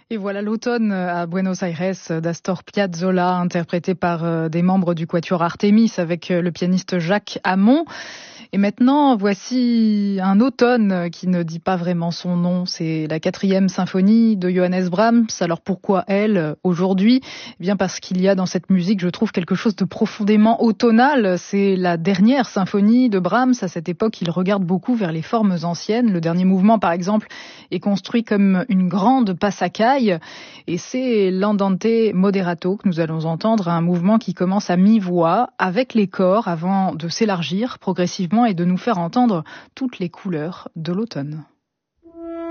Et voilà l'automne à Buenos Aires d'Astor Piazzolla, interprété par des membres du Quatuor Artemis avec le pianiste Jacques Hamon. Et maintenant, voici un automne qui ne dit pas vraiment son nom. C'est la 4e symphonie de Johannes Brahms. Alors pourquoi elle, aujourd'hui ? Eh bien parce qu'il y a dans cette musique, je trouve, quelque chose de profondément automnal. C'est la dernière symphonie de Brahms. À cette époque, il regarde beaucoup vers les formes anciennes. Le dernier mouvement, par exemple, est construit comme une grande passacaille. Et c'est l'Andante Moderato que nous allons entendre, un mouvement qui commence à mi-voix avec les corps avant de s'élargir progressivement et de nous faire entendre toutes les couleurs de l'automne.